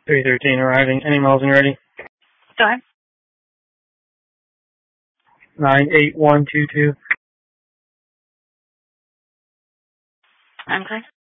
313 arriving. Any miles and ready? Go ahead. 98122. Okay.